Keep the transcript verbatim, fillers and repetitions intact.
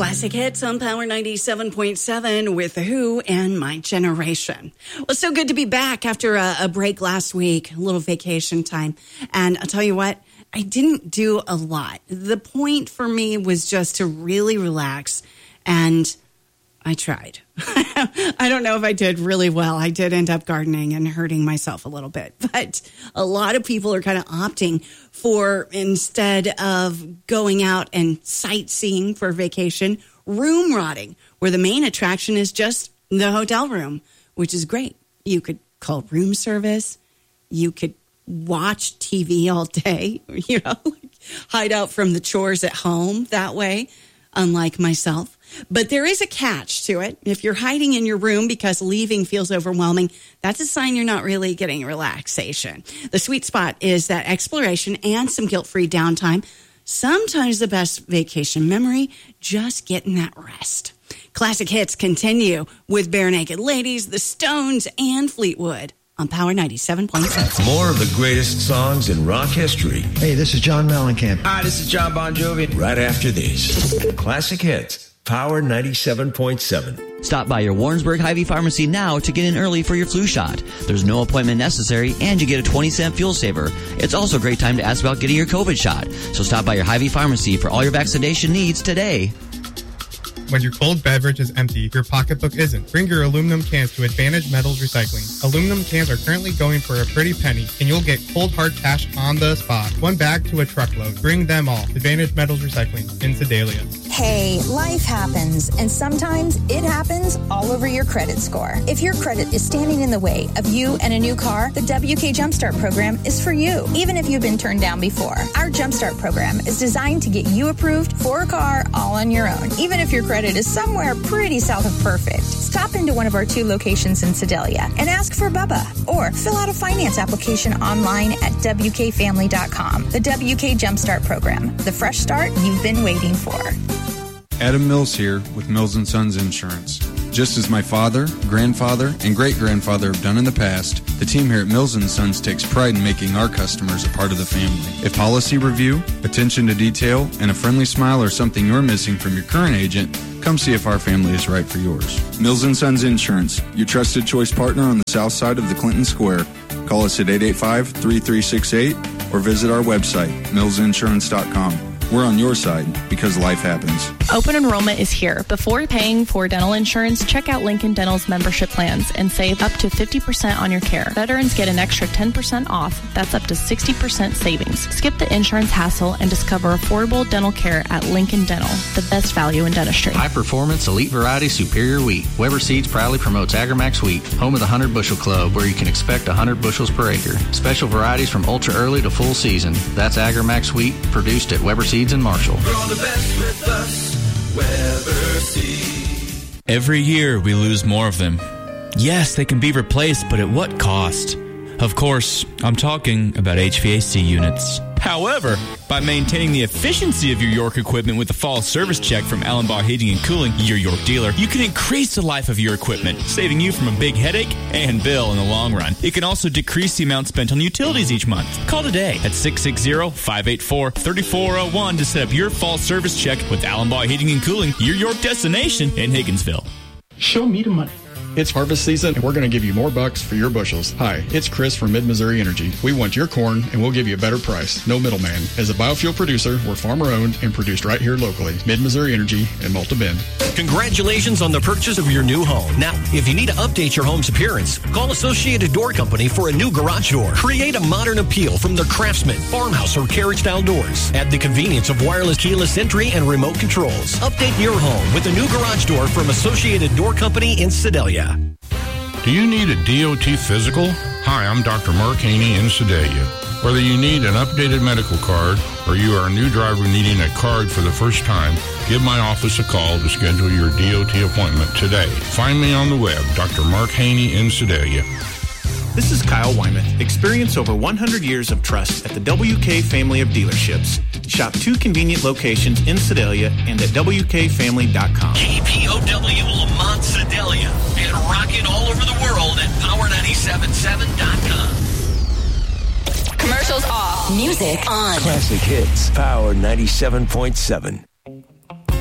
Classic Hits on Power ninety-seven point seven with The Who and My Generation. Well, so good to be back after a, a break last week, a little vacation time. And I'll tell you what, I didn't do a lot. The point for me was just to really relax, and I tried. I don't know if I did really well. I did end up gardening and hurting myself a little bit. But a lot of people are kind of opting for, instead of going out and sightseeing for vacation, room rotting, where the main attraction is just the hotel room, which is great. You could call room service. You could watch T V all day, you know, hide out from the chores at home that way, unlike myself. But there is a catch to it. If you're hiding in your room because leaving feels overwhelming, that's a sign you're not really getting relaxation. The sweet spot is that exploration and some guilt-free downtime. Sometimes the best vacation memory, just getting that rest. Classic Hits continue with Bare Naked Ladies, The Stones, and Fleetwood on Power ninety-seven point seven. More of the greatest songs in rock history. Hey, this is John Mellencamp. Hi, this is John Bon Jovi. Right after these. Classic Hits. Power ninety-seven point seven. Stop by your Warrensburg Hy-Vee Pharmacy now to get in early for your flu shot. There's no appointment necessary, and you get a twenty cent fuel saver. It's also a great time to ask about getting your COVID shot. So stop by your Hy-Vee Pharmacy for all your vaccination needs today. When your cold beverage is empty, your pocketbook isn't. Bring your aluminum cans to Advantage Metals Recycling. Aluminum cans are currently going for a pretty penny, and you'll get cold hard cash on the spot. One bag to a truckload. Bring them all. Advantage Metals Recycling in Sedalia. Hey, life happens, and sometimes it happens all over your credit score. If your credit is standing in the way of you and a new car, the W K Jumpstart program is for you, even if you've been turned down before. Our Jumpstart program is designed to get you approved for a car all on your own, even if your credit is somewhere pretty south of perfect. Stop into one of our two locations in Sedalia and ask for Bubba, or fill out a finance application online at W K family dot com. The W K Jumpstart program, the fresh start you've been waiting for. Adam Mills here with Mills and Sons Insurance. Just as my father, grandfather, and great-grandfather have done in the past, the team here at Mills and Sons takes pride in making our customers a part of the family. If policy review, attention to detail, and a friendly smile are something you're missing from your current agent, come see if our family is right for yours. Mills and Sons Insurance, your trusted choice partner on the south side of the Clinton Square. Call us at eight eight five, three three six eight or visit our website, mills insurance dot com. We're on your side because life happens. Open enrollment is here. Before paying for dental insurance, check out Lincoln Dental's membership plans and save up to fifty percent on your care. Veterans get an extra ten percent off. That's up to sixty percent savings. Skip the insurance hassle and discover affordable dental care at Lincoln Dental, the best value in dentistry. High performance, elite variety, superior wheat. Weber Seeds proudly promotes Agramax wheat, home of the one hundred bushel club, where you can expect one hundred bushels per acre. Special varieties from ultra early to full season. That's Agramax wheat, produced at Weber Seeds in Marshall. Grow the best with us, Weber Seeds. Every year we lose more of them. Yes, they can be replaced, but at what cost? Of course, I'm talking about H V A C units. However, by maintaining the efficiency of your York equipment with the fall service check from Allenbaugh Heating and Cooling, your York dealer, you can increase the life of your equipment, saving you from a big headache and bill in the long run. It can also decrease the amount spent on utilities each month. Call today at six six zero, five eight four, three four zero one to set up your fall service check with Allenbaugh Heating and Cooling, your York destination in Higginsville. Show me the money. It's harvest season, and we're going to give you more bucks for your bushels. Hi, it's Chris from Mid-Missouri Energy. We want your corn, and we'll give you a better price. No middleman. As a biofuel producer, we're farmer-owned and produced right here locally. Mid-Missouri Energy in Malta Bend. Congratulations on the purchase of your new home. Now, if you need to update your home's appearance, call Associated Door Company for a new garage door. Create a modern appeal from their Craftsman, farmhouse, or carriage-style doors. Add the convenience of wireless keyless entry and remote controls. Update your home with a new garage door from Associated Door Company in Sedalia. Do you need a D O T physical? Hi, I'm Doctor Mark Haney in Sedalia. Whether you need an updated medical card or you are a new driver needing a card for the first time, give my office a call to schedule your D O T appointment today. Find me on the web, Doctor Mark Haney in Sedalia. This is Kyle Wyman. Experience over one hundred years of trust at the W K family of dealerships. Shop two convenient locations in Sedalia and at W K family dot com. K P O W Lamont Sedalia. And rocking all over the world at power nine seven seven dot com. Commercials off. Music on. Classic Hits, Power ninety-seven point seven.